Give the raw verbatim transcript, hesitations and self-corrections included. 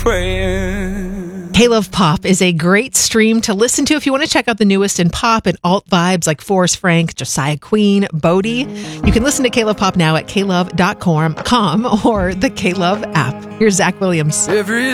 praying. K-Love Pop is a great stream to listen to if you want to check out the newest in pop and alt vibes like Forrest Frank, Josiah Queen, Bodie. You can listen to K-Love Pop now at k love dot com or the K-Love app. Here's Zach Williams. Every